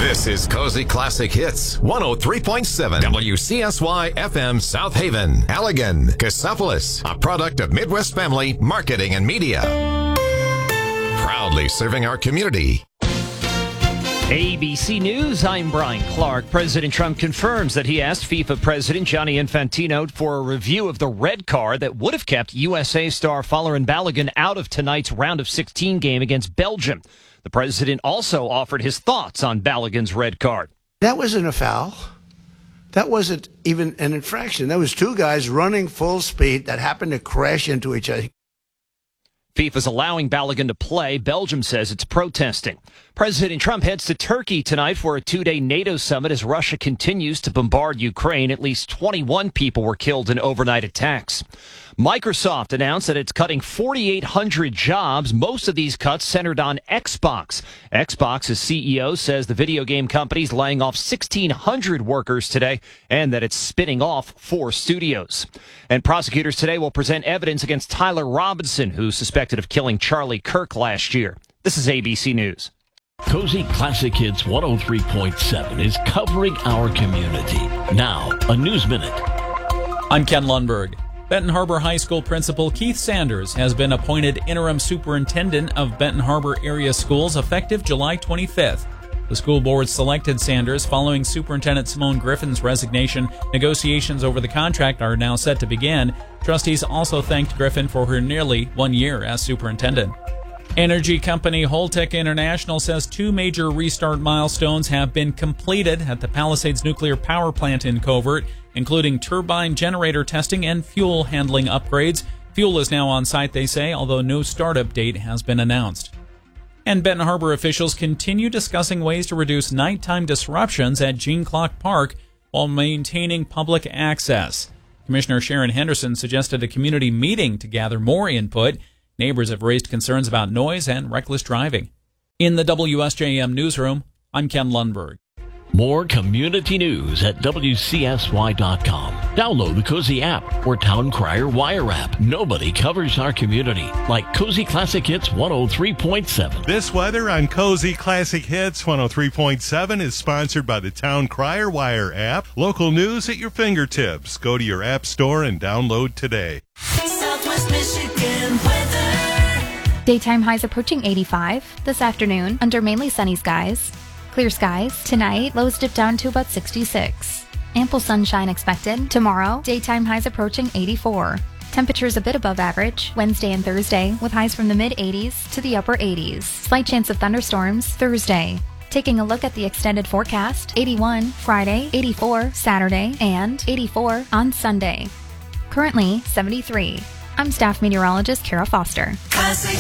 This is Cozy Classic Hits 103.7 WCSY FM South Haven, Allegan, Cassopolis, a product of Midwest Family Marketing and Media. Proudly serving our community. ABC News, I'm Brian Clark. President Trump confirms that he asked FIFA President Gianni Infantino for a review of the red card that would have kept USA star Folarin Balogun out of tonight's round of 16 game against Belgium. The president also offered his thoughts on Balogun's red card. That wasn't a foul. That wasn't even an infraction. That was two guys running full speed that happened to crash into each other. FIFA's allowing Balogun to play. Belgium says it's protesting. President Trump heads to Turkey tonight for a two-day NATO summit as Russia continues to bombard Ukraine. At least 21 people were killed in overnight attacks. Microsoft announced that it's cutting 4,800 jobs. Most of these cuts centered on Xbox. Xbox's CEO says the video game company's laying off 1,600 workers today and that it's spinning off 4 studios. And prosecutors today will present evidence against Tyler Robinson, who's suspected of killing Charlie Kirk last year. This is ABC News. Cozy Classic Hits 103.7 is covering our community. Now, a News Minute. I'm Ken Lundberg. Benton Harbor High School Principal Keith Sanders has been appointed interim superintendent of Benton Harbor area schools effective July 25th. The school board selected Sanders following Superintendent Simone Griffin's resignation. Negotiations over the contract are now set to begin. Trustees also thanked Griffin for her nearly 1 year as superintendent. Energy company Holtec International says 2 major restart milestones have been completed at the Palisades nuclear power plant in Covert, including turbine generator testing and fuel handling upgrades. Fuel is now on site, they say, although no startup date has been announced. And Benton Harbor officials continue discussing ways to reduce nighttime disruptions at Gene Clock Park while maintaining public access. Commissioner Sharon Henderson suggested a community meeting to gather more input. Neighbors have raised concerns about noise and reckless driving. In the WSJM newsroom, I'm Ken Lundberg. More community news at WCSY.com. Download the Cozy app or Town Crier Wire app. Nobody covers our community like Cozy Classic Hits 103.7. This weather on Cozy Classic Hits 103.7 is sponsored by the Town Crier Wire app. Local news at your fingertips. Go to your app store and download today. Southwest Michigan weather. Daytime highs approaching 85 this afternoon under mainly sunny skies. Clear skies. Tonight, lows dip down to about 66. Ample sunshine expected. Tomorrow, daytime highs approaching 84. Temperatures a bit above average Wednesday and Thursday, with highs from the mid-80s to the upper 80s. Slight chance of thunderstorms Thursday. Taking a look at the extended forecast, 81 Friday, 84 Saturday, and 84 on Sunday. Currently, 73. I'm staff meteorologist Kara Foster. Classic